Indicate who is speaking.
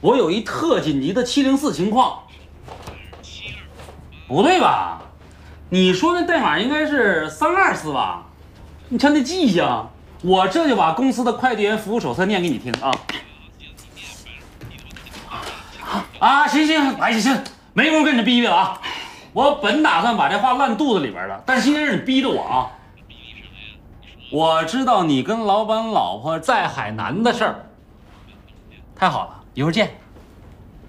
Speaker 1: 我有一特紧急的704情况。不对吧？你说那代码应该是324吧？你瞧那记性，我这就把公司的快递员服务手册念给你听啊。啊，行，哎行，没工夫跟你逼逼了啊！我本打算把这话烂肚子里边了，但是今天是你逼着我啊。我知道你跟老板老婆在海南的事儿，太好了，一会儿见。